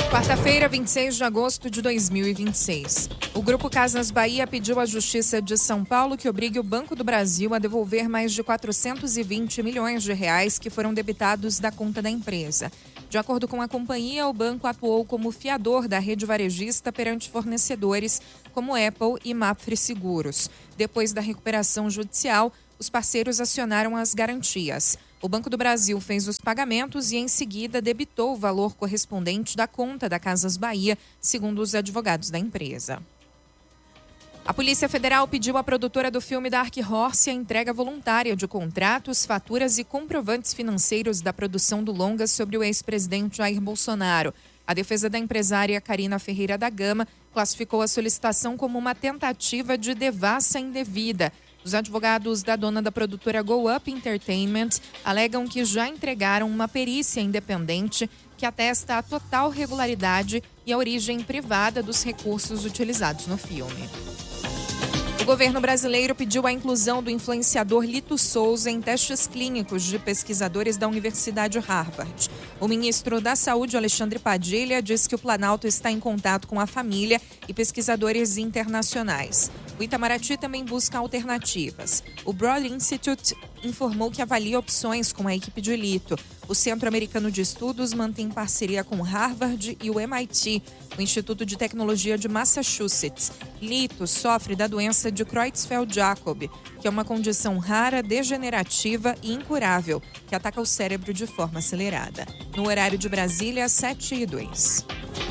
Quarta-feira, 26 de agosto de 2026. O Grupo Casas Bahia pediu à Justiça de São Paulo que obrigue o Banco do Brasil a devolver mais de 420 milhões de reais que foram debitados da conta da empresa. De acordo com a companhia, o banco atuou como fiador da rede varejista perante fornecedores como Apple e Mapfre Seguros. Depois da recuperação judicial, os parceiros acionaram as garantias. O Banco do Brasil fez os pagamentos e, em seguida, debitou o valor correspondente da conta da Casas Bahia, segundo os advogados da empresa. A Polícia Federal pediu à produtora do filme Dark Horse a entrega voluntária de contratos, faturas e comprovantes financeiros da produção do longa sobre o ex-presidente Jair Bolsonaro. A defesa da empresária Karina Ferreira da Gama classificou a solicitação como uma tentativa de devassa indevida. Os advogados da dona da produtora Go Up Entertainment alegam que já entregaram uma perícia independente que atesta a total regularidade e a origem privada dos recursos utilizados no filme. O governo brasileiro pediu a inclusão do influenciador Lito Souza em testes clínicos de pesquisadores da Universidade Harvard. O ministro da Saúde, Alexandre Padilha, diz que o Planalto está em contato com a família e pesquisadores internacionais. O Itamaraty também busca alternativas. O Broad Institute informou que avalia opções com a equipe de Lito. O Centro Americano de Estudos mantém parceria com Harvard e o MIT, o Instituto de Tecnologia de Massachusetts. Lito sofre da doença de Creutzfeldt-Jakob, que é uma condição rara, degenerativa e incurável, que ataca o cérebro de forma acelerada. No horário de Brasília, 7h02.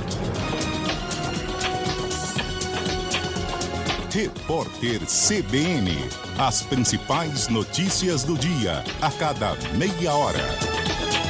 Repórter CBN. As principais notícias do dia, a cada meia hora.